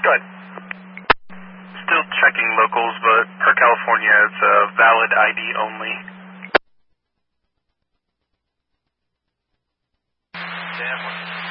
Go ahead. Still checking locals, but per California, it's a valid ID only. Damn.